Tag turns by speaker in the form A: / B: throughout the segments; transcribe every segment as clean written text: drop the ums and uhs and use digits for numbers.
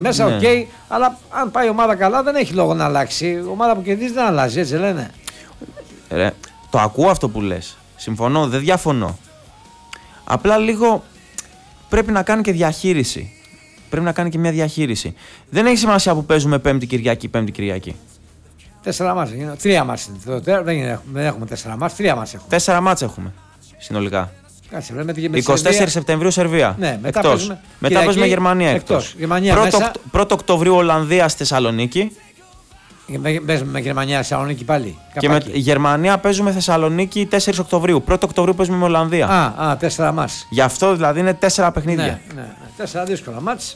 A: Μέσα, οκ, αλλά αν πάει η ομάδα καλά, δεν έχει λόγο να αλλάξει. Η ομάδα που κερδίζει δεν αλλάζει, έτσι λένε.
B: Το ακούω αυτό που λες. Συμφωνώ, δεν διαφωνώ. Απλά λίγο πρέπει να κάνει και διαχείριση. Πρέπει να κάνει και μια διαχείριση. Δεν έχει σημασία που παίζουμε Πέμπτη Κυριακή.
A: 4 μάτς, 3 μάτς. Δεν έχουμε 4 μάτς, 3 μάτς έχουμε.
B: 4 μάτς έχουμε συνολικά.
A: Κάτσε,
B: 24 Σεπτεμβρίου Σερβία.
A: Ναι,
B: μετά παίζουμε Γερμανία εκτός.
A: 1
B: Οκτωβρίου Ολλανδία στη Θεσσαλονίκη.
A: Παίζουμε με Γερμανία Θεσσαλονίκη πάλι.
B: Και με Γερμανία παίζουμε Θεσσαλονίκη 4 Οκτωβρίου. 1 Οκτωβρίου παίζουμε με Ολλανδία.
A: 4 μάτς.
B: Γι' αυτό δηλαδή είναι 4 παιχνίδια.
A: Ναι, 4 δύσκολα μάτς.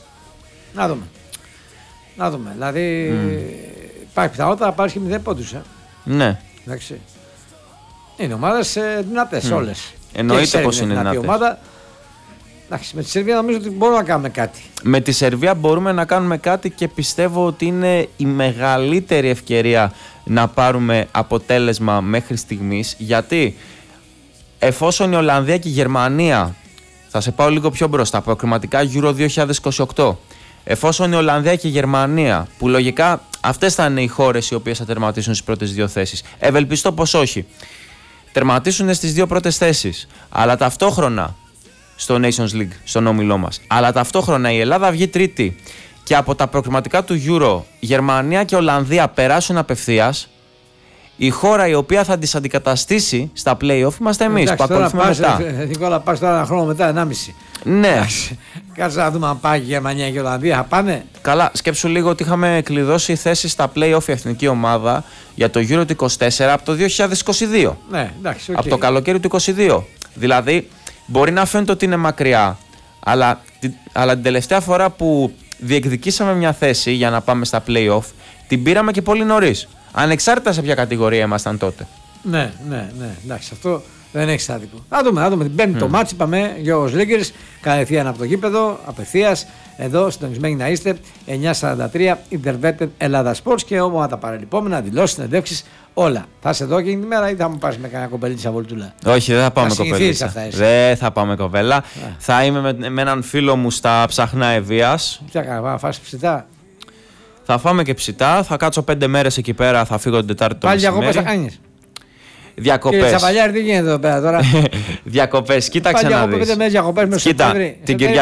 A: Να δούμε. Δηλαδή υπάρχει πιθανότητα να πάρει και 0 πόντους.
B: Ναι.
A: Εντάξει. Είναι ομάδες δυνατές όλες.
B: Εννοείται πως είναι δυνατές.
A: Ομάδα. Εντάξει, με τη Σερβία νομίζω ότι μπορούμε να κάνουμε κάτι.
B: Με τη Σερβία μπορούμε να κάνουμε κάτι και πιστεύω ότι είναι η μεγαλύτερη ευκαιρία να πάρουμε αποτέλεσμα μέχρι στιγμής. Γιατί εφόσον η Ολλανδία και η Γερμανία, θα σε πάω λίγο πιο μπροστά, προκριματικά Euro 2028, εφόσον η Ολλανδία και η Γερμανία, που λογικά αυτές θα είναι οι χώρες οι οποίες θα τερματίσουν στις πρώτες 2 θέσεις, ευελπιστώ πως όχι, τερματίσουν στις 2 πρώτες θέσεις, αλλά ταυτόχρονα στο Nations League, στον όμιλό μας, αλλά ταυτόχρονα η Ελλάδα βγει τρίτη και από τα προκριματικά του Euro Γερμανία και Ολλανδία περάσουν απευθείας, η χώρα η οποία θα τις αντικαταστήσει στα play-off είμαστε εμείς που ακολουθούμε μετά.
A: Νικόλα, πας τώρα 1 χρόνο μετά, 1,5.
B: Ναι.
A: Κάτσε να δούμε αν πάει η Γερμανία και η Ολλανδία, θα πάνε.
B: Καλά, σκέψου λίγο ότι είχαμε κλειδώσει θέσεις στα play-off η εθνική ομάδα για το Euro του 24 από το 2022.
A: Ναι, εντάξει,
B: από το καλοκαίρι του 2022. Δηλαδή, μπορεί να φαίνεται ότι είναι μακριά, αλλά την τελευταία φορά που διεκδικήσαμε μια θέση για να πάμε στα play-off, την πήραμε και πολύ νωρίς. Ανεξάρτητα σε ποια κατηγορία ήμασταν τότε.
A: Ναι, εντάξει, αυτό δεν έχει άδικο. Θα δούμε την Πέμπτη το μάτς, είπαμε, Γιώργος Λίγκερης, κατευθείαν από το γήπεδο, απευθείας, εδώ συντονισμένοι να είστε, 9:43, Ιντερβέτεν Ελλάδα Sports και όλα τα παρελειπόμενα, δηλώσεις, συνεντεύξεις, όλα. Θα είσαι εδώ εκείνη τη μέρα ή θα μου πάρεις με κανένα κοπελίτσα βολτούλα?
B: Όχι, δεν θα πάμε κοπελίτσα. Δεν θα πάμε κοπέλα. Θα είμαι με έναν φίλο μου στα ψαχνά Ευβίας.
A: Τι θα κάνω, να φας ψητά?
B: Θα φάμε και ψητά, θα κάτσω 5 μέρες εκεί πέρα, θα φύγω την Τετάρτη το μεσημέρι.
A: Πάλι διακοπές θα κάνεις?
B: Διακοπές.
A: Κύριε Τσαπαλιάρη, τι γίνεται εδώ πέρα τώρα?
B: Διακοπές, κοίταξε να δεις.
A: 5 μέρες διακοπές μέσα στο Σεπτέμβρη.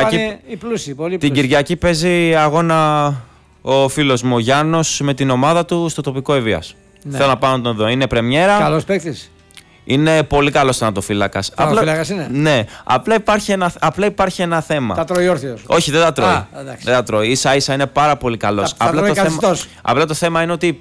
B: Την Κυριακή παίζει αγώνα ο φίλος μου ο Γιάννος με την ομάδα του στο τοπικό Ευβίας. Ναι. Θέλω να πάω να τον δω. Είναι πρεμιέρα.
A: Καλός παίκτης.
B: Είναι πολύ καλός τερματοφύλακας.
A: Τερματοφύλακας είναι.
B: Ναι. Απλά υπάρχει ένα θέμα.
A: Τα τρώει όρθιος?
B: Όχι, δεν τα τρώει. Δεν τα τρώει. Ίσα-ίσα είναι πάρα πολύ καλός. Απλά το θέμα είναι ότι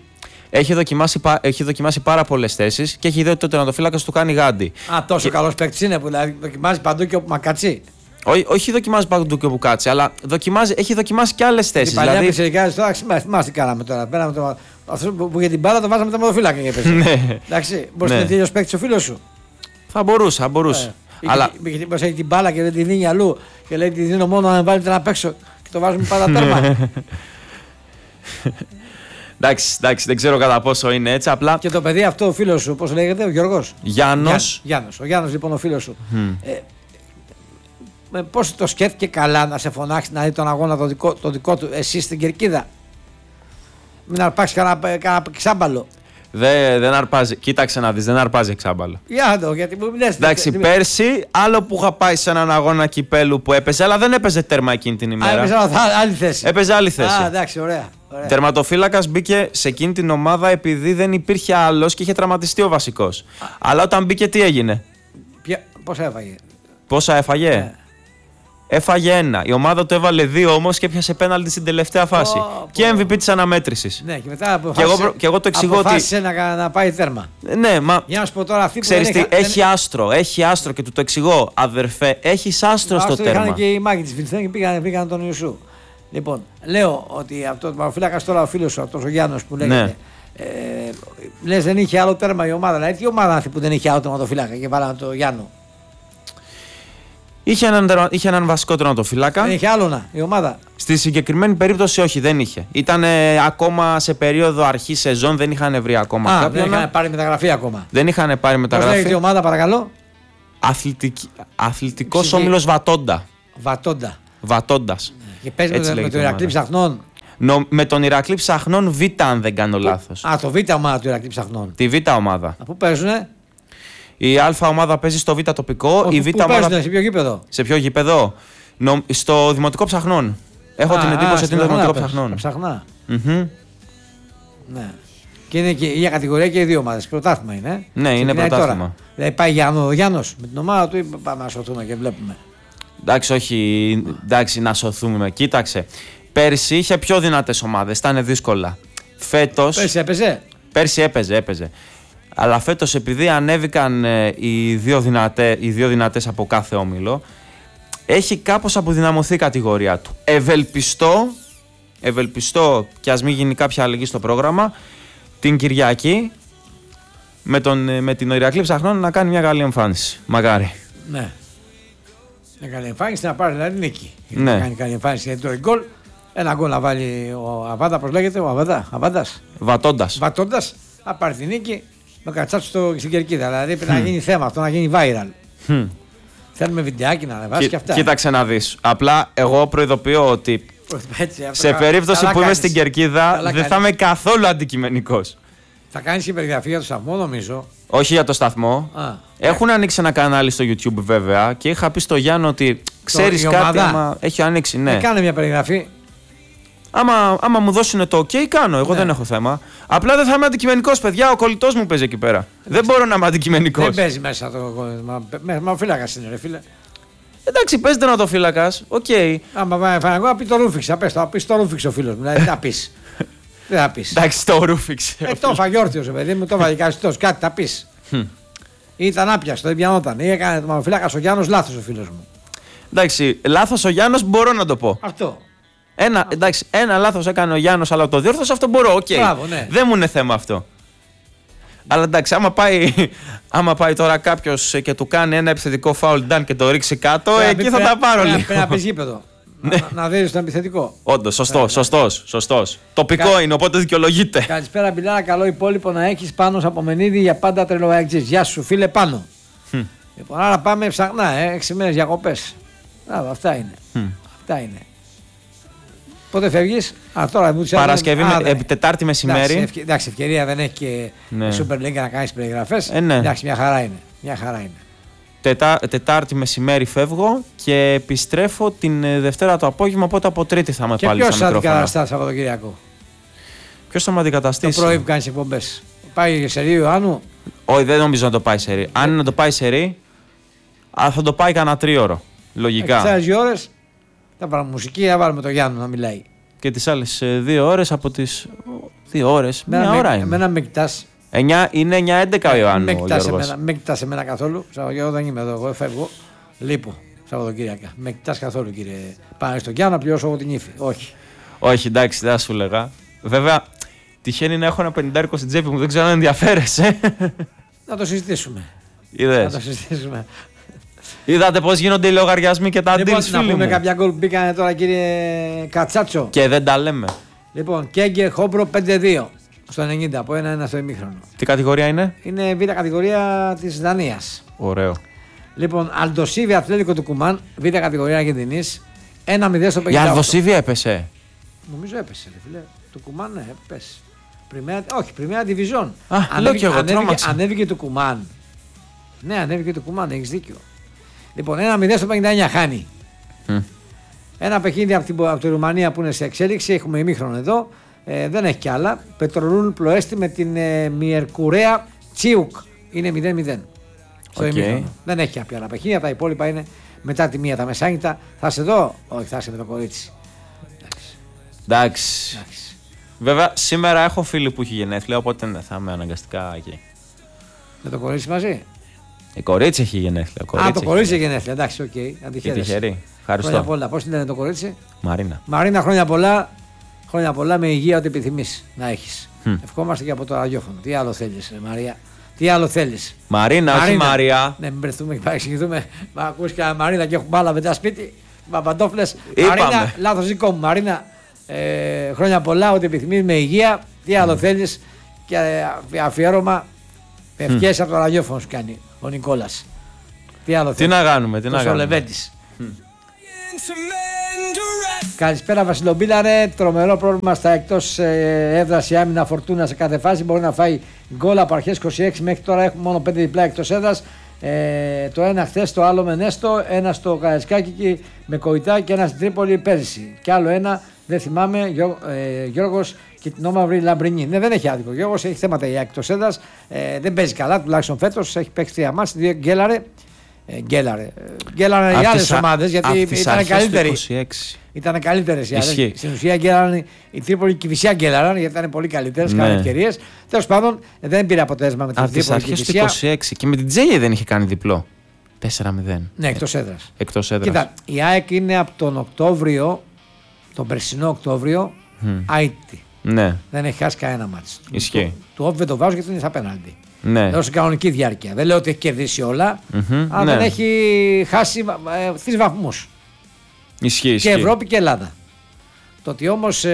B: έχει δοκιμάσει πάρα πολλές θέσεις και έχει δει ότι ο τερματοφύλακας του κάνει γάντι.
A: Τόσο καλός παίκτης είναι που δηλαδή δοκιμάζει παντού και όπου μακατσί.
B: Όχι δοκιμάζει παντού και όπου κάτσει, αλλά έχει δοκιμάσει και άλλες θέσεις.
A: Παλιά πιτσιρικάδες τώρα, θυμάσαι τι κάναμε τώρα. Αυτό που για την μπάλα το βάζαμε τερματοφύλακα και έπαιζε.
B: Ναι.
A: Εντάξει, μπορείς να είναι τέλειος παίκτης ο φίλος σου?
B: Θα μπορούσε.
A: Αλλά έχει την μπάλα και δεν τη δίνει αλλού και λέει τη δίνω μόνο να βάλετε να παίξω και το βάζουμε πάντα τέρμα.
B: Εντάξει, δεν ξέρω κατά πόσο είναι έτσι. Απλά...
A: Και το παιδί αυτό, ο φίλος σου, πώς λέγεται, ο Γιώργος?
B: Γιάννος.
A: Ο Γιάννος λοιπόν, ο φίλος σου. Πώς το σκέφτηκε καλά να σε φωνάξει να δει τον αγώνα το δικό του, εσύ στην Κερκίδα? Μην αρπάξει κανένα ξάμπαλο.
B: Δεν αρπάζει. Κοίταξε να δεις, δεν αρπάζει εξάμπαλο.
A: Γιατί μου μιλάς.
B: Εντάξει, πέρσι άλλο που είχα πάει σε έναν αγώνα κυπέλου που έπαιζε, αλλά δεν έπαιζε τέρμα εκείνη την ημέρα. Έπαιζε άλλη θέση.
A: Εντάξει, ωραία.
B: Τερματοφύλακας μπήκε σε εκείνη την ομάδα επειδή δεν υπήρχε άλλος και είχε τραυματιστεί ο βασικός. Αλλά όταν μπήκε, τι έγινε? Πόσα έφαγε? Έφαγε 1. Η ομάδα του έβαλε 2 όμως και έπιασε πέναλτι στην τελευταία φάση. Και MVP της αναμέτρησης.
A: Ναι, και μετά
B: και εγώ το εξηγώ ότι.
A: Αποφάσισε να πάει τέρμα.
B: Ναι, μα.
A: Για να σου πω τώρα, αυτή που
B: ξέρεις τι, έχει άστρο και του το εξηγώ. Αδερφέ, έχει άστρο στο τέρμα.
A: Είχαν και οι μάγκοι της Βιντσέν και πήγαν τον Ιησού. Λοιπόν, λέω ότι αυτό το μαροφύλακας τώρα ο φίλος σου, αυτός ο Γιάννος που λέγεται. Ναι. Λες δεν είχε άλλο τέρμα η ομάδα. Δηλαδή, τι ομάδα που δεν είχε άλλο τερματοφύλακα και βάλανε το Γιάννο?
B: Είχε έναν βασικό τερματοφύλακα.
A: Δεν είχε άλλονα η ομάδα.
B: Στη συγκεκριμένη περίπτωση όχι, δεν είχε. Ήταν ακόμα σε περίοδο αρχή σεζόν, δεν είχαν βρει ακόμα κάποιον.
A: Δεν είχαν πάρει μεταγραφή ακόμα.
B: Δεν είχαν πάρει μεταγραφή.
A: Πώς λέγεται η ομάδα, παρακαλώ?
B: Αθλητικός Όμιλος Βατόντα.
A: Βατόντας. Και παίζει με το Ηρακλή Ψαχνών.
B: Με τον Ηρακλή Ψαχνών Β, αν δεν κάνω λάθος.
A: Α, το Β ομάδα του Ηρακλή Ψαχνών.
B: Τη Β ομάδα.
A: Πού παίζουνε?
B: Η Α ομάδα παίζει στο Β τοπικό. Η Β
A: πού
B: ομάδα.
A: Παίζουνε, σε ποιο γήπεδο?
B: Σε ποιο γήπεδο? Στο Δημοτικό Ψαχνών. Έχω την εντύπωση ότι είναι το Δημοτικό Ψαχνών.
A: Ψαχνά. Ναι. Και είναι και η ίδια κατηγορία και οι δύο ομάδες. Πρωτάθλημα είναι.
B: Ναι, είναι πρωτάθλημα.
A: Δηλαδή πάει ο Γιάννος με την ομάδα του ή πάμε να σωθούμε και βλέπουμε?
B: Εντάξει, όχι. Εντάξει, να σωθούμε. Κοίταξε. Πέρσι είχε πιο δυνατές ομάδες. Ήταν δύσκολα. Φέτος.
A: Πέρσι έπαιζε.
B: Πέρσι έπαιζε. Αλλά φέτος, επειδή ανέβηκαν οι δύο δυνατές από κάθε όμιλο, έχει κάπως αποδυναμωθεί η κατηγορία του. Ευελπιστώ και ας μην γίνει κάποια αλλαγή στο πρόγραμμα, την Κυριακή με την Ηρακλή Ψαχνών να κάνει μια καλή εμφάνιση. Μακάρι.
A: Ναι. Μια καλή εμφάνιση, να πάρει δηλαδή νίκη.
B: Ναι.
A: Να κάνει καλή εμφάνιση γιατί το γκολ. Ένα γκολ να βάλει ο Αβάντα, πώς λέγεται, ο Αβάντας. Βατώντας, να πάρει την νίκη με Κατσάτσο στην Κερκίδα. Δηλαδή πρέπει να γίνει θέμα αυτό, να γίνει viral. Θέλουμε βιντεάκι να ανεβάσει και αυτά.
B: Κοίταξε να δεις. Απλά εγώ προειδοποιώ ότι σε περίπτωση που είμαι στην Κερκίδα δεν θα είμαι καθόλου αντικειμενικός.
A: Θα κάνεις και περιγραφή για το σταθμό, νομίζω.
B: Όχι για το σταθμό. Έχουν ανοίξει ένα κανάλι στο YouTube βέβαια και είχα πει στο Γιάννο ότι ξέρεις κάτι, άμα έχει ανοίξει. Ναι.
A: Κάνε μια περιγραφή.
B: Άμα μου δώσουν το OK, κάνω. Εγώ δεν έχω θέμα. Απλά δεν θα είμαι αντικειμενικός, παιδιά. Ο κολλητός μου παίζει εκεί πέρα. Δεν μπορώ να είμαι αντικειμενικός.
A: Δεν παίζει μέσα το. Μα ο φύλακας είναι, ρε φίλε.
B: Εντάξει, πες τερματοφύλακας. Οκ.
A: Άμα πάει εγώ να πει το ρούφιξα. Πες το, πει το ρούφιξε ο φίλος μου. Δηλαδή τι θα πει. Δεν θα πει.
B: Εντάξει, το ρούφιξε.
A: Το φαγιόρτιος, παιδί μου, το φαγικαστός. Κάτι θα πει. Ή ήταν άπιαστο, δεν πιανόταν. Ή έκανε το μαυροφύλακας ο Γιάννος λάθος ο φίλος μου.
B: Εντάξει, λάθος ο Γιάννος μπορώ να το πω.
A: Αυτό.
B: Ένα λάθος έκανε ο Γιάννος, αλλά το διόρθωσε, αυτό μπορώ. Οκ.
A: Ναι.
B: Δεν μου είναι θέμα αυτό. Αλλά εντάξει, άμα πάει τώρα κάποιος και του κάνει ένα επιθετικό foul done και το ρίξει κάτω, εκεί θα τα πάρω λίγο.
A: Πρέπει να πει γήπεδο. Να δεις τον επιθετικό.
B: Όντως, σωστός. Τοπικό είναι, οπότε δικαιολογείται.
A: Καλησπέρα, Μπιλάρα. Καλό υπόλοιπο να έχεις πάνω από Μενίδη για πάντα τρελοαγκτζής. Γεια σου, φίλε, πάνω. Λοιπόν, άρα πάμε ψαχνά, 6 μέρες διακοπές. Αυτά είναι. Πότε φεύγεις? Τώρα μου
B: Παρασκευή, Τετάρτη μεσημέρι.
A: Εντάξει, ευκαιρία δεν έχει και Super League να κάνεις περιγραφές.
B: Ναι.
A: Εντάξει, μια χαρά είναι.
B: Τετάρτη μεσημέρι φεύγω και επιστρέφω την Δευτέρα το απόγευμα, οπότε από Τρίτη θα είμαι πάλι στα μικρόφωνα.
A: Και ποιος θα αντικαταστάσει Σαββατοκυριακό?
B: Ποιος θα με αντικαταστήσει?
A: Το πρωί που κάνεις εκπομπές. Πάει σε Ρίο Ιωάννου?
B: Όχι, δεν νομίζω να το πάει σε Ρίο. Αν είναι να το πάει σε Ρίο, θα το πάει κανένα 3ωρο. Λογικά.
A: Και τις άλλες 2 ώρες θα βάλουμε μουσική, θα βάλουμε το Γιάννου να μιλάει.
B: Και τις άλλες 2 ώρες από τις 2 ώρες, μια ώρα είναι.
A: Εμένα με κοιτάς.
B: Είναι 9-11 ο Ιωάννου.
A: Με κοιτάς εμένα καθόλου. Εγώ δεν είμαι εδώ, εγώ φεύγω. Λείπω Σαββατοκύριακα. Με κοιτάς καθόλου, κύριε. Πάμε στο Γιάννου να πληρώσω εγώ την ύφη. Όχι,
B: εντάξει, δεν θα σου λέγα. Βέβαια, τυχαίνει να έχω ένα 50 στην τσέπη μου, δεν ξέρω αν ενδιαφέρεσαι.
A: Να το συζητήσουμε.
B: Είδες. Είδατε πώς γίνονται οι λογαριασμοί και τα deals,
A: να πούμε κάποια γκολ που μπήκανε τώρα, κύριε Κατσάτσο.
B: Και δεν τα λέμε.
A: Λοιπόν, Κέγκε Χόμπρο 5-2 στο 90 από 1-1 στο ημίχρονο.
B: Τι κατηγορία είναι?
A: Είναι β' κατηγορία της Δανίας.
B: Ωραίο.
A: Λοιπόν, Αλντοσίβια Ατλέτικο του Κουμάν, β' κατηγορία Αργεντινής, 1-0 στο 58.
B: Η Αλντοσίβια έπεσε.
A: Νομίζω έπεσε, ρε φίλε. Το Κουμάν, ναι, έπεσε. Πριμέρα Division. Ανέβηκε το Κουμάν. Ναι, ανέβηκε το Κουμάν, έχεις δίκιο. Λοιπόν, 1-0 στο 59 χάνει. Ένα παιχνίδι από τη Ρουμανία που είναι σε εξέλιξη. Έχουμε ημίχρονο εδώ. Δεν έχει κι άλλα. Πετρολούλ Πλοέστη με την Μιερκουρέα Τσίουκ. Είναι 0-0 στο ημίχρονο. Δεν έχει κάποια άλλα παιχνίδια. Τα υπόλοιπα είναι μετά τη μία τα μεσάνυχτα. Θα είσαι εδώ? Όχι, θα είσαι με το κορίτσι.
B: Εντάξει. Βέβαια, σήμερα έχω φίλη που έχει γενέθλια, οπότε θα είμαι αναγκαστικά εκεί.
A: Με το κορίτσι μαζί?
B: Η κορίτσι έχει γενέθλια.
A: Το κορίτσι έχει γενέθλια. Εντάξει, οκ.
B: Και τυχερή. Ευχαριστώ.
A: Χρόνια πολλά. Πώς λένε το κορίτσι?
B: Μαρίνα,
A: χρόνια πολλά. Χρόνια πολλά, με υγεία, ό,τι επιθυμείς να έχεις. Ευχόμαστε και από το ραδιόφωνο. Τι άλλο θέλεις, Μαρία? Τι άλλο θέλεις?
B: Μαρίνα, όχι Μαρία.
A: Ναι, μην μπερδευτούμε και παρεξηγηθούμε. Μα ακούς και Μαρίνα και έχουν μπάλα μετά σπίτι. Παπαντόφλες. Μαρίνα, λάθος δικό μου. Μαρίνα, χρόνια πολλά, ό,τι επιθυμείς, με υγεία. Τι άλλο θέλεις? Και αφιέρωμα με ευχές από το ραδιόφωνο σου κάνει ο Νικόλας. Τι άλλο θέλεις?
B: Τι να κάνουμε, τι να κάνουμε.
A: Λεβέντης. Καλησπέρα Βασιλομπίλαρε. Τρομερό πρόβλημα στα εκτός έδρας η άμυνα Φορτούνα σε κάθε φάση. Μπορεί να φάει γκολ από αρχές 26 μέχρι τώρα. Έχουμε μόνο 5 διπλά εκτός έδρας. Το ένα χθες, το άλλο με Νέστο. Ένα στο Καραϊσκάκι με Κοϊτά και ένα στην Τρίπολη πέρυσι. Και άλλο ένα, δεν θυμάμαι, Γιώργος και την Όμαυρη Λαμπρινή. Ναι, δεν έχει άδικο. Ο Γιώργος έχει θέματα για εκτός έδρας. Δεν παίζει καλά, τουλάχιστον φέτος. Έχει παίξει 3 μάτς, 2 γκέλαρε. Γκέλαρε οι άλλες ομάδες γιατί ήταν καλύτεροι. Ήταν καλύτερες οι άλλες. Στην ουσία γκέλαραν η Τρίπολη και η Κηφισιά γκέλαραν γιατί ήταν πολύ καλύτερες. Κάνανε ευκαιρίες. Τέλος πάντων δεν πήρε αποτέλεσμα με την Τρίπολη και η Κηφισιά.
B: Από τις αρχές του 26 και με την Τζέιε δεν είχε κάνει διπλό. 4-0.
A: Ναι, εκτός έδρας. Κοίτα, η ΑΕΚ είναι από τον Οκτώβριο, τον περσινό Οκτώβριο, άιτη.
B: Ναι.
A: Δεν έχει χάσει κανένα μάτς.
B: Ισχύει.
A: Του όφη δεν το βάζω γιατί είναι στα πέναλτι.
B: Ναι.
A: Λέω σε κανονική διάρκεια. Δεν λέω ότι έχει κερδίσει όλα, αλλά δεν έχει χάσει 3 βαθμούς.
B: Ισχύει.
A: Και Ευρώπη και Ελλάδα. Το ότι όμως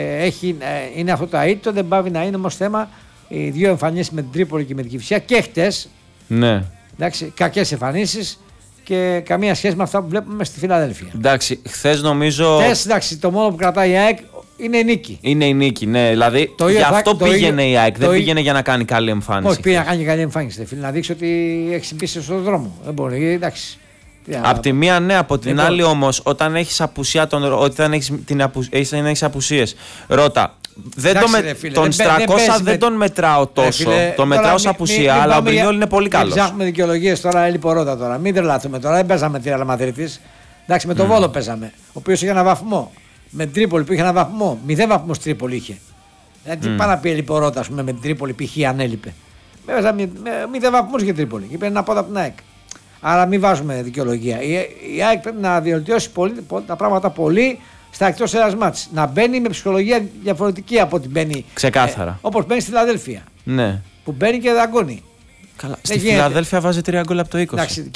A: είναι αυτό το αίτητο δεν πάβει να είναι όμως θέμα οι 2 εμφανίσεις με την Τρίπολη και με την Κηφισιά και χτες.
B: Ναι.
A: Εντάξει, κακές εμφανίσεις και καμία σχέση με αυτά που βλέπουμε στη Φιλαδέλφια.
B: Εντάξει, χθες νομίζω.
A: Εντάξει, το μόνο που κρατάει η ΑΕΚ είναι η νίκη.
B: Είναι η νίκη, ναι. Δηλαδή γι' αυτό πήγαινε η ΑΕΚ. Δεν πήγαινε για να κάνει καλή εμφάνιση.
A: Όχι, πήγε να κάνει καλή εμφάνιση. Φίλε, να δείξει ότι έχει συμπίσει στον δρόμο. Δεν μπορεί, εντάξει.
B: Απ' τη μία, ναι, από την άλλη όμως, όταν έχεις απουσία, όταν έχεις απουσίες, ρώτα. Τον Στρακώσα δεν τον μετράω τόσο. Τον μετράω ως απουσία, αλλά ο Μπρινιόλ είναι πολύ καλός.
A: Ψάχνουμε δικαιολογίες τώρα, έλειπε Ρώτα τώρα. Μην τρελαθούμε τώρα, δεν παίζαμε τη Ρεάλ Μαδρίτης. Εντάξει, με τον Βόλο παίζαμε, ο οποίος είχε ένα βαθμό. Με την Τρίπολη που είχε ένα βαθμό. 0 βαθμούς Τρίπολη είχε. Δηλαδή, τι πάει να πει έλειπε ο Ρώτα με την Τρίπολη, π.χ. αν έλειπε. Με 0 βαθμούς είχε Τρίπολη. Είπε ένα πόδα από την ΑΕΚ. Άρα μην βάζουμε δικαιολογία. Η ΑΕΚ πρέπει να βελτιώσει τα πράγματα πολύ στα εκτός έδρας μάτς. Να μπαίνει με ψυχολογία διαφορετική από ό,τι μπαίνει.
B: Ξεκάθαρα.
A: Όπως μπαίνει στη Φιλαδέλφια.
B: Ναι.
A: Που μπαίνει και δαγκώνει.
B: Καλά. Στη Φιλαδέλφια βάζει 3 γκολ από το 20.
A: Εντάξει,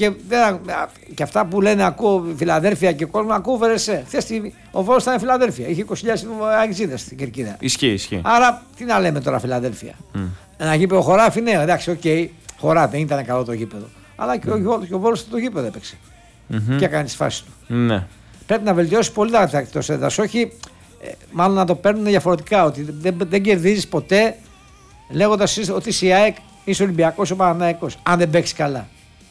A: και αυτά που λένε ακούω Φιλαδέλφια και κόσμο, ακούω Βερεσέ. Χθες ο Βόλος ήταν Φιλαδέλφια. Είχε 20.000 αγγλίδες στην Κερκίδα.
B: Ισχύει.
A: Άρα τι να λέμε τώρα Φιλαδέλφια. Ένα γήπεδο χωράφι, ναι, εντάξει, οκ. Χωρά, δεν ήταν καλό το γήπεδο. Αλλά και ο Βόλος στο γήπεδο έπαιξε. Και έκανε τις φάσεις του.
B: Ναι.
A: Πρέπει να βελτιώσει πολύ τα εκτός έδρας. Όχι, μάλλον να το παίρνουν διαφορετικά. Ότι δεν κερδίζεις ποτέ λέγοντας ότι είσαι η ΑΕΚ, είσαι Ολυμπιακός, ο Παναθηναϊκός. Αν δεν παίξεις καλά.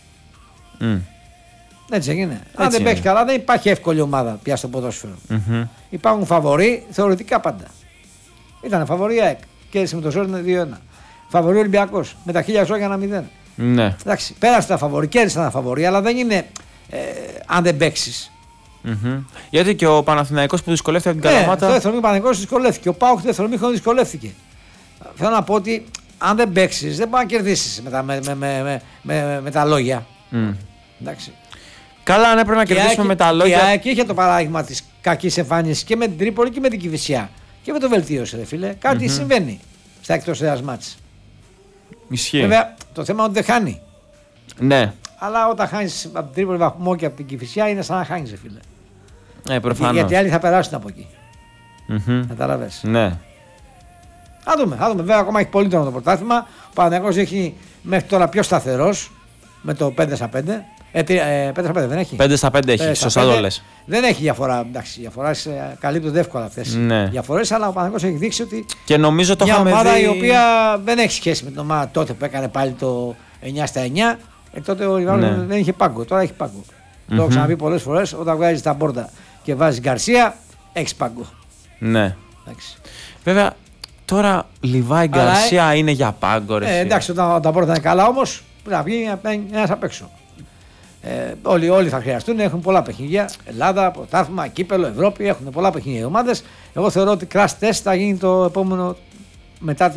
A: Έτσι έγινε. Αν δεν παίξεις καλά, δεν υπάρχει εύκολη ομάδα πια στο ποδόσφαιρο. Υπάρχουν φαβορί θεωρητικά πάντα. Ήταν φαβορί η ΑΕΚ. Κέρδισε με το Ζόρι 2-1. Φαβορί Ολυμπιακός με τα 1000 για 1-0.
B: Ναι.
A: Εντάξει, πέρασε τα φαβορί, κέρδισε τα φαβορί, αλλά δεν είναι αν δεν παίξεις.
B: Γιατί και ο Παναθηναϊκός που δυσκολεύτηκε από την Καλαμάτα.
A: Το δεύτερο μήχρονο Παναθηναϊκός δυσκολεύτηκε. Ο ΠΑΟΚ το δεύτερο μήχρονο δυσκολεύτηκε. Θέλω να πω ότι αν δεν παίξεις, δεν μπορεί να κερδίσεις με τα λόγια. Εντάξει.
B: Καλά, ναι, πρέπει να κερδίσουμε με τα λόγια.
A: Και είχε το παράδειγμα της κακής εμφάνισης και με την Τρίπολη και με την Κηφισιά. Και με το βελτίωσε, φίλε. Κάτι συμβαίνει στα εκτός έδρας μάτς.
B: Ισχύει.
A: Βέβαια, το θέμα είναι ότι δεν χάνει.
B: Ναι.
A: Αλλά όταν χάνεις από την Τρίπολη βαθμό και από την Κηφισιά είναι σαν να χάνεις, φίλε.
B: Προφανώς.
A: Γιατί άλλοι θα περάσουν από εκεί. Καταλαβες.
B: Ναι.
A: Θα δούμε. Βέβαια, ακόμα έχει πολύ το πρωτάθλημα. Ο Παναθηναϊκός έχει μέχρι τώρα πιο σταθερός με το 5-5. 5-5 δεν έχει.
B: 5-5 έχει, σωστά το λες.
A: Δεν έχει διαφορά. Εντάξει, διαφορά καλύπτονται εύκολα αυτές οι διαφορές, αλλά ο Παναθηναϊκός έχει δείξει ότι.
B: Και νομίζω το
A: μια ομάδα η οποία δεν έχει σχέση με την ομάδα τότε που έκανε πάλι το 9-9. Τότε ο Ριβάλο δεν είχε πάγκο. Τώρα έχει πάγκο. Το έχω ξαναπεί πολλές φορές. Όταν βγάζεις τα μπόρτα και βάζεις Γκαρσία, έχεις πάγκο.
B: Ναι. Εντάξει. Βέβαια, τώρα Λιβάη Γκαρσία είναι για πάγκο.
A: Εντάξει, όταν τα μπόρτα είναι καλά όμως, πρέπει να βγει ένας απ' έξω. Όλοι θα χρειαστούν, έχουν πολλά παιχνίδια. Ελλάδα, πρωτάθλημα, κύπελο, Ευρώπη, έχουν πολλά παιχνίδια οι ομάδες. Εγώ θεωρώ ότι crash test θα γίνει το επόμενο μετά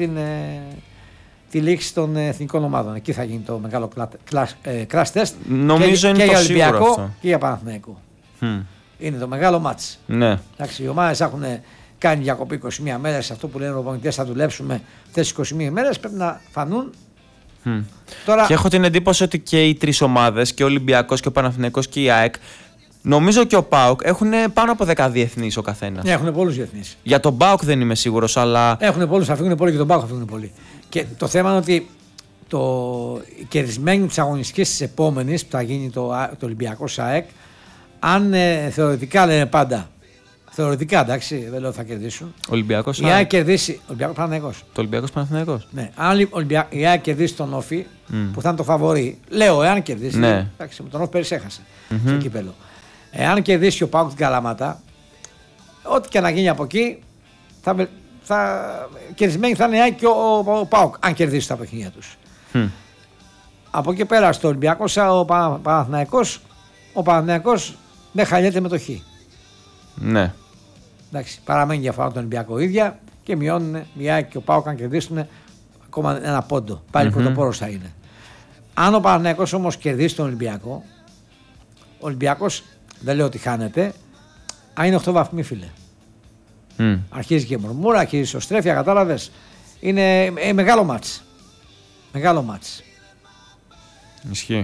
A: τη λήξη των εθνικών ομάδων. Εκεί θα γίνει το μεγάλο crash test.
B: Νομίζω είναι
A: και
B: το
A: για
B: σίγουρο
A: Ολυμπιακό
B: αυτό.
A: και για Παναθηναϊκό. Είναι το μεγάλο μάτς.
B: Ναι.
A: Εντάξει, οι ομάδες έχουν κάνει διακοπή 21 μέρες. Αυτό που λένε οι προπονητές, θα δουλέψουμε αυτές τις 21 μέρες. Πρέπει να φανούν.
B: Τώρα... Και έχω την εντύπωση ότι και οι τρεις ομάδες, και ο Ολυμπιακός και ο Παναθηναϊκός και η ΑΕΚ, νομίζω και ο ΠΑΟΚ, έχουν πάνω από 10 διεθνείς ο καθένας.
A: Ναι, έχουν πολλούς διεθνείς.
B: Για τον ΠΑΟΚ δεν είμαι σίγουρος, αλλά.
A: Έχουν πολλούς, θα φύγουν πολλοί και τον ΠΑΟΚ θα φύγουν πολλοί. Και το θέμα είναι ότι η κερδισμένη της αγωνιστικής της επόμενης που θα γίνει το Ολυμπιακό ΑΕΚ, αν θεωρητικά λένε πάντα Θεωρητικά, εντάξει, δεν λέω θα κερδίσουν.
B: Ολυμπιακός.
A: Η ΑΕΚ κερδίσει. Ολυμπιακός Παναθηναϊκός.
B: Το Ολυμπιακός Παναθηναϊκός.
A: Ναι. Αν η ΑΕΚ κερδίσει τον Όφη, που θα είναι το φαβορί, λέω, εάν κερδίσει.
B: Ναι.
A: Εντάξει, με τον Όφη πέρυσι έχασε στο κύπελο. Εάν κερδίσει ο ΠΑΟΚ την Καλαμάτα, ό,τι και να γίνει από εκεί, κερδισμένοι θα είναι η ΑΕΚ και ο ΠΑΟΚ, αν κερδίσει τα παιχνίδια τους. Από εκεί πέρα στο Ολυμπιακό, ο Παναθηναϊκός δεν χαλιέται με το Χ.
B: Ναι.
A: Εντάξει, παραμένει διαφορά τον Ολυμπιακό ίδια και μειώνουν η ΑΕΚ και ο ΠΑΟΚ αν κερδίσουν ακόμα ένα πόντο. Πάλι πρωτοπόρος θα είναι. Αν ο Παναθηναϊκός όμως κερδίσει τον Ολυμπιακό, ο Ολυμπιακός δεν λέω ότι χάνεται, αν είναι 8 βαθμοί, φίλε. Αρχίζει και μουρμούρα, αρχίζει ισοστρέφεια, κατάλαβες. Είναι μεγάλο μάτς. Μεγάλο μάτς.
B: Ισχύει.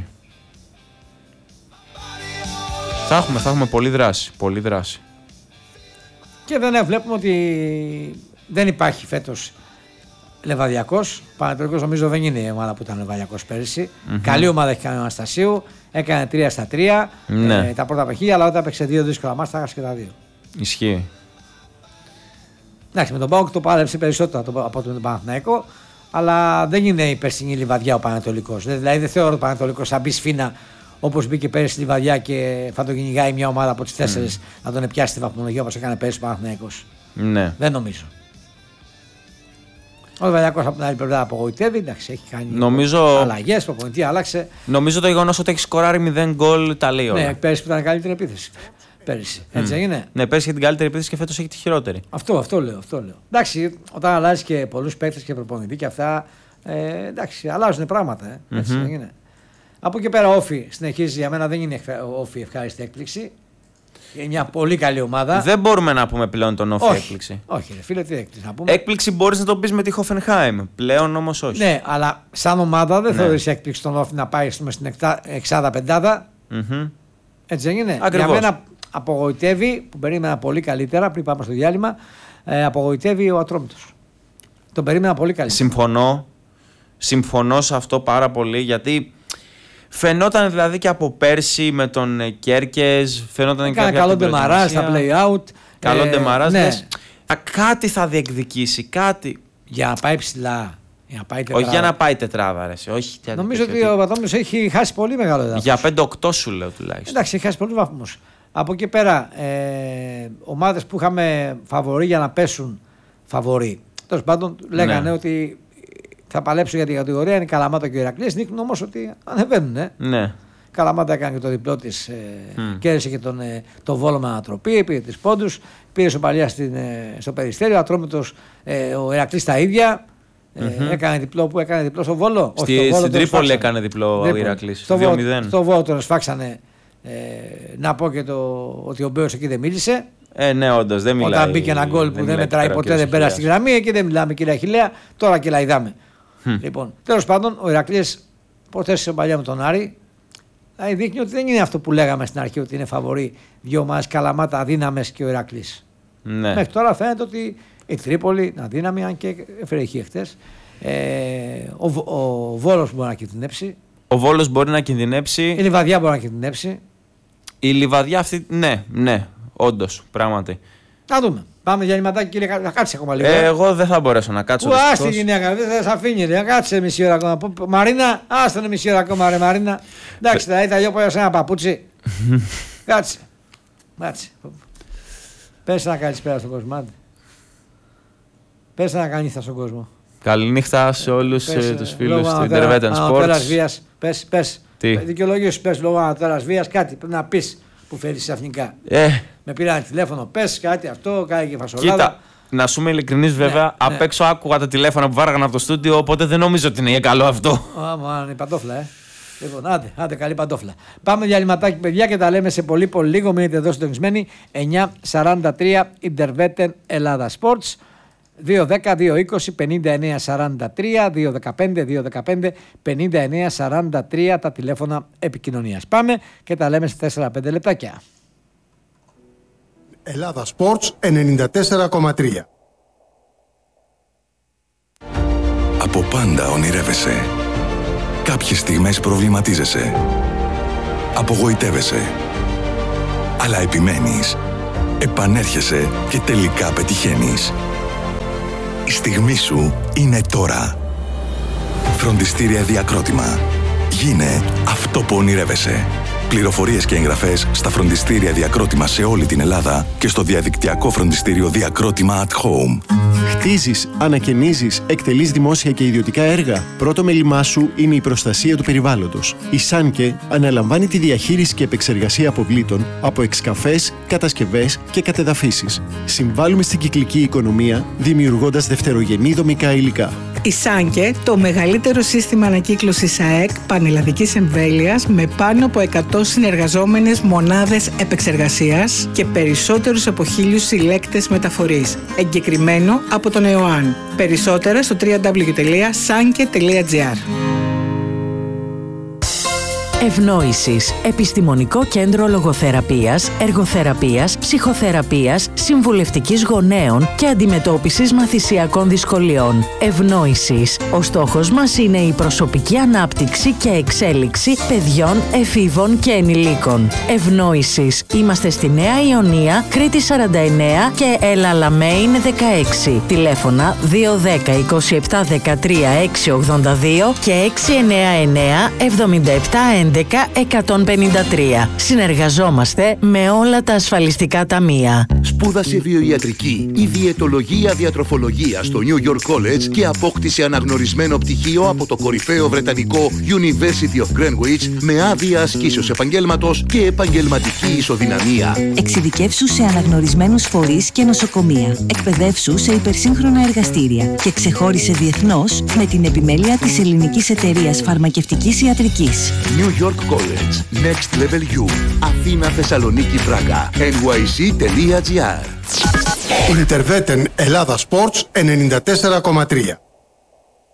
B: Θα έχουμε πολλή δράση. Πολλή δράση.
A: Και δεν βλέπουμε ότι δεν υπάρχει φέτος Λεβαδιακός. Πανατολικός νομίζω δεν είναι η ομάδα που ήταν Λεβαδιακός πέρυσι. Καλή ομάδα έχει κάνει ο Αναστασίου. Έκανε 3-3 τα πρώτα παιχνίδια, αλλά όταν έπαιξε 2 δύσκολα μάτς θα έχασε και τα 2.
B: Ισχύει.
A: Εντάξει, με τον ΠΑΟΚ το πάλεψε περισσότερο από τον Παναθηναϊκό, αλλά δεν είναι η περσινή Λιβαδιά ο Πανατολικός. Δηλαδή δεν θεωρώ ότι ο Πανατολικός θα μπει σφίνα όπως μπήκε πέρυσι στη Λιβαδιά και θα τον κυνηγάει μια ομάδα από τις 4 να τον πιάσει στη βαθμολογία όπως έκανε πέρυσι ο Παναθηναϊκός.
B: Ναι.
A: Δεν νομίζω. Ο Λιβαδιακός από την άλλη πλευρά απογοητεύει. Εντάξει, έχει κάνει αλλαγές, προπονητή άλλαξε.
B: Νομίζω το γεγονός ότι έχει σκοράρει 0 γκολ τα λέει όλα.
A: Ναι, πέρυσι που ήταν καλύτερη επίθεση. Πέρυσι. Έτσι έγινε.
B: Ναι, πέρυσι είχε την καλύτερη επίθεση και φέτος έχει τη χειρότερη.
A: Αυτό λέω. Εντάξει, όταν αλλάζει και πολλούς παίκτες και προπονητή και αυτά. Εντάξει, αλλάζουν πράγματα. Έτσι έγινε. Από εκεί πέρα, Όφη συνεχίζει. Για μένα δεν είναι Όφη ευχάριστη έκπληξη. Είναι μια πολύ καλή ομάδα.
B: Δεν μπορούμε να πούμε πλέον τον Όφη έκπληξη.
A: Όχι, ρε φίλε, τι έκπληξη να πούμε.
B: Έκπληξη μπορείς να το πεις με τη Χόφενχάιμ. Πλέον όμως όχι.
A: Ναι, αλλά σαν ομάδα δεν θεωρείς έκπληξη τον Όφη να πάει στην εξάδα πεντάδα. Έτσι δεν είναι.
B: Ακριβώς.
A: Για μένα απογοητεύει, που περίμενα πολύ καλύτερα πριν πάμε στο διάλειμμα, απογοητεύει ο Ατρόμητος. Τον περίμενα πολύ καλύτερα.
B: Συμφωνώ σε αυτό πάρα πολύ, γιατί φαινόταν δηλαδή και από πέρσι με τον Κέρκες, φαινόταν και
A: καλό ντεμαράζ στα play-out.
B: Καλό ντεμαράζ, ναι. Κάτι θα διεκδικήσει, κάτι.
A: Για να πάει ψηλά.
B: Όχι για να πάει τετράδα, όχι.
A: Νομίζω ότι ο Ατρόμητος έχει χάσει πολύ μεγάλο έδαφος.
B: Για 5-8 σου λέω τουλάχιστον.
A: Εντάξει, έχει χάσει πολλούς βαθμούς. Από εκεί πέρα, ομάδες που είχαμε φαβορί για να πέσουν φαβορί. Τέλος πάντων, λέγανε ότι θα παλέψουν για την κατηγορία. Είναι η Καλαμάτα και ο Ηρακλής. Δείχνουν όμως ότι ανεβαίνουν.
B: Ναι.
A: Καλαμάτα έκανε και το διπλό της. Κέρδισε και τον Βόλο με ανατροπή. Πήρε 3 πόντους. Πήρε σοπαλία στο Περιστέριο. Ατρόμητος, ο Ηρακλής τα ίδια. Έκανε διπλό που έκανε διπλό στο Βόλο.
B: Στην Τρίπολη έκανε διπλό ο Ηρακλής.
A: Στο Βόλο τον σφάξανε. Να πω και ότι ο Μπέος εκεί δεν μίλησε.
B: Ναι, όντως δεν μιλάει.
A: Όταν μπήκε ένα γκολ που δεν μετράει ποτέ, δεν πέρασε στη γραμμή, εκεί δεν μιλάμε, κύριε Αχιλλέα. Τώρα και λαϊδάμε. Λοιπόν, τέλος πάντων, ο Ηρακλής προθέσει παλιά με τον Άρη. Δηλαδή δείχνει ότι δεν είναι αυτό που λέγαμε στην αρχή, ότι είναι φαβορί 2 ομάδες, Καλαμάτα αδύναμες και ο Ηρακλής.
B: Ναι.
A: Μέχρι τώρα φαίνεται ότι η Τρίπολη είναι αδύναμη, αν και έφερε χ χτες. Ο Βόλος μπορεί να κινδυνεύσει.
B: Ο Βόλος μπορεί να κινδυνεύσει.
A: Η Λιβαδιά μπορεί να κινδυνεύσει.
B: Η Λιβαδιά αυτή, ναι, όντως, πράγματι.
A: Να δούμε. Πάμε για λιματάκι, κύριε. Θα κάτσει ακόμα λίγο.
B: Εγώ δεν θα μπορέσω να κάτσω.
A: Άστη γυναίκα, δεν θα σε αφήνει. Ρε. Κάτσε μισή ώρα ακόμα. Μαρίνα, άστον μισή ώρα ακόμα, ρε Μαρίνα. Εντάξει, θα ήθελα λίγο σε ένα παπούτσι. Κάτσε. Πες να κάνεις πέρα στον κόσμο. Πες να κάνεις στον κόσμο.
B: Καληνύχτα σε όλους τους φίλους του Intervetan Sports.
A: Πες. Δικαιολογία σου, πες λόγω ανατέρας βίας, κάτι πρέπει να πεις που φέρεις ξαφνικά. Με πήραν τηλέφωνο, πες κάτι αυτό, κάνει και φασολάδα.
B: Κοίτα, να σου είμαι ειλικρινής βέβαια, απ' έξω άκουγα τα τηλέφωνα που βάραγαν από το στούντιο, οπότε δεν νομίζω ότι είναι καλό αυτό.
A: Είναι παντόφλα, Λοιπόν, άντε, καλή παντόφλα. Πάμε διαλυματάκι, παιδιά, και τα λέμε σε πολύ λίγο. Μείνετε εδώ συντονισμένοι. 9:43 Intervetan Ελλάδα Sports. 2-10-2-20-59-43, 2-15-2-15, 59-43 τα τηλέφωνα επικοινωνίας. Πάμε και τα λέμε σε 4-5 λεπτάκια.
C: Ελλάδα Sports 94,3.
D: Από πάντα ονειρεύεσαι. Κάποιες στιγμές προβληματίζεσαι. Απογοητεύεσαι. Αλλά επιμένεις. επανέρχεσαι και τελικά πετυχαίνεις. Η στιγμή σου είναι τώρα. Φροντιστήρια Διακρότημα. Γίνε αυτό που ονειρεύεσαι. Πληροφορίες και εγγραφές στα φροντιστήρια Διακρότημα σε όλη την Ελλάδα και στο διαδικτυακό φροντιστήριο Διακρότημα at Home.
E: Χτίζεις, ανακαινίζεις, εκτελείς δημόσια και ιδιωτικά έργα. Πρώτο μέλημά σου είναι η προστασία του περιβάλλοντος. Η Σάνκε αναλαμβάνει τη διαχείριση και επεξεργασία αποβλήτων από εξκαφές, κατασκευές και κατεδαφίσεις. Συμβάλλουμε στην κυκλική οικονομία δημιουργώντας δευτερογενή δομικά υλικά.
F: Η Σάνκε, το μεγαλύτερο σύστημα ανακύκλωσης ΑΕΚ πανελλαδικής εμβέλειας με πάνω από 100 συνεργαζόμενες μονάδες επεξεργασίας και περισσότερους από 1.000 συλλέκτες μεταφορής, εγκεκριμένο από τον ΕΟΑΝ. Περισσότερα στο www.sanke.gr.
G: Ευνόησης. Επιστημονικό κέντρο λογοθεραπείας, εργοθεραπείας, ψυχοθεραπείας, συμβουλευτικής γονέων και αντιμετώπισης μαθησιακών δυσκολιών. Ευνόησης. Ο στόχος μας είναι η προσωπική ανάπτυξη και εξέλιξη παιδιών, εφήβων και ενηλίκων. Ευνόησης. Είμαστε στη Νέα Ιωνία, Κρήτη 49 και Ελαλαμέιν 16. Τηλέφωνα 210 27 13 682 και 699 77 11-153. Συνεργαζόμαστε με όλα τα ασφαλιστικά ταμεία.
H: Σπούδασε βιοιατρική ή διαιτολογία διατροφολογία στο New York College και απόκτησε αναγνωρισμένο πτυχίο από το κορυφαίο βρετανικό University of Greenwich με άδεια ασκήσεως επαγγέλματος και επαγγελματική ισοδυναμία.
I: Εξειδικεύσου σε αναγνωρισμένους φορείς και νοσοκομεία. Εκπαιδεύσου σε υπερσύγχρονα εργαστήρια και ξεχώρισε διεθνώς με την επιμέλεια της Ελληνικής Εταιρείας Φαρμακευτικής Ιατρικής.
H: New York College. Next Level U. Αθήνα, Θεσσαλονίκη, Πράγα. nyc.gr.
C: Ιντερβέτεν Ελλάδα Sports 94,3.